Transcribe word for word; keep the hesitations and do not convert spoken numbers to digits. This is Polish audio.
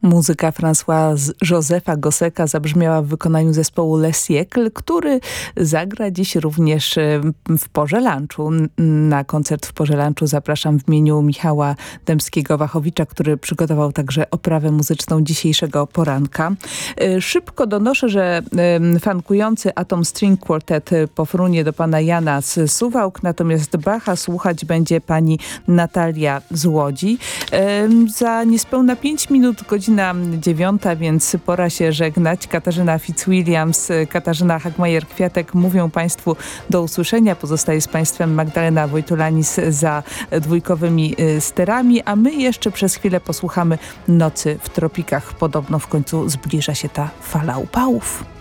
Muzyka François Josepha Gosseka zabrzmiała w wykonaniu zespołu Le Siècle, który zagra dziś również w Porze Lunchu. Na koncert w Porze Lunchu zapraszam w imieniu Michała Dębskiego-Wachowicza, który przygotował także oprawę muzyczną dzisiejszego poranka. Szybko donoszę, że fankujący Atom String Quartet pofrunie do pana Jana z Suwałk, natomiast Bacha słuchać będzie pani Natalia z Łodzi. Za niespełna pięć minut godzina dziewiąta, więc pora się żegnać. Katarzyna Fitzwilliams, Katarzyna Hagmajer-Kwiatek mówią państwu do usłyszenia. Pozostaje z państwem Magdalena Wojtulanis za dwójkowymi sterami, a my jeszcze przez chwilę posłuchamy Nocy w tropikach. Podobno w końcu zbliża się ta fala upałów.